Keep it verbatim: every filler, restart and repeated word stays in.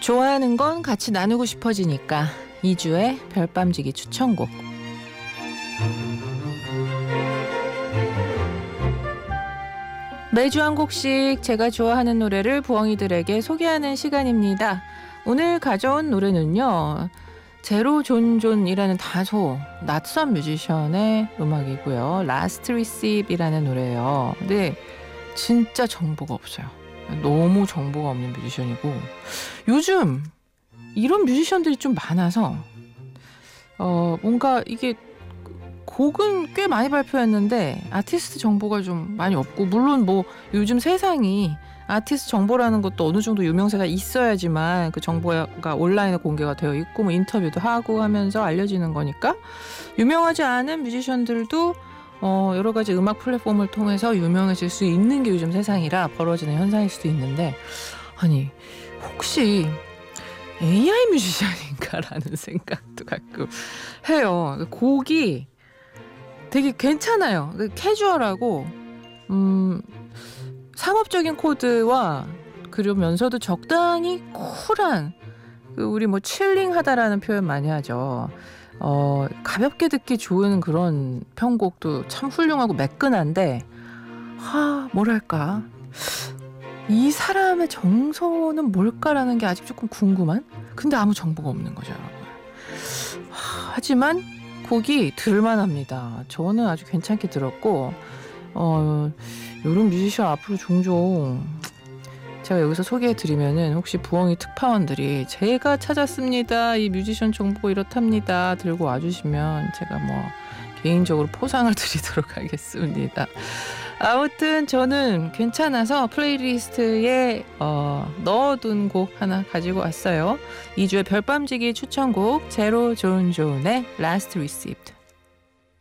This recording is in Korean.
좋아하는 건 같이 나누고 싶어지니까 이주의 별밤지기 추천곡. 매주 한 곡씩 제가 좋아하는 노래를 부엉이들에게 소개하는 시간입니다. 오늘 가져온 노래는요, 제로 존존이라는 다소 낯선 뮤지션의 음악이고요. 라스트 리시브이라는 노래예요. 근데 진짜 정보가 없어요. 너무 정보가 없는 뮤지션이고, 요즘 이런 뮤지션들이 좀 많아서 어 뭔가 이게 곡은 꽤 많이 발표했는데 아티스트 정보가 좀 많이 없고, 물론 뭐 요즘 세상이 아티스트 정보라는 것도 어느 정도 유명세가 있어야지만 그 정보가 온라인에 공개가 되어 있고 뭐 인터뷰도 하고 하면서 알려지는 거니까, 유명하지 않은 뮤지션들도 어 여러 가지 음악 플랫폼을 통해서 유명해질 수 있는 게 요즘 세상이라 벌어지는 현상일 수도 있는데, 아니 혹시 에이아이 뮤지션인가라는 생각도 가끔 해요. 곡이 되게 괜찮아요. 캐주얼하고 음, 상업적인 코드와 그러면서도 적당히 쿨한, 그 우리 뭐 칠링하다라는 표현 많이 하죠. 어, 가볍게 듣기 좋은 그런 편곡도 참 훌륭하고 매끈한데, 하, 뭐랄까, 이 사람의 정서는 뭘까라는 게 아직 조금 궁금한? 근데 아무 정보가 없는 거죠, 여러분. 하, 하지만 곡이 들을만합니다. 저는 아주 괜찮게 들었고, 어, 이런 뮤지션 앞으로 종종 제가 여기서 소개해드리면은 혹시 부엉이 특파원들이 제가 찾았습니다, 이 뮤지션 정보 이렇답니다 들고 와주시면 제가 뭐 개인적으로 포상을 드리도록 하겠습니다. 아무튼 저는 괜찮아서 플레이리스트에 어, 넣어둔 곡 하나 가지고 왔어요. 이주의 별밤지기 추천곡, 제로 존존의 라스트 리시브드.